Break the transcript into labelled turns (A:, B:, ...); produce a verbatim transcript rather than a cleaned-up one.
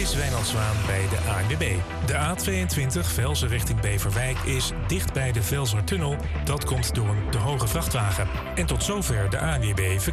A: is Wijnand Zwaan bij de A N W B. De A tweeëntwintig Velzen richting Beverwijk is dicht bij de Velsertunnel. Dat komt door een te hoge vrachtwagen. En tot zover de A N W B.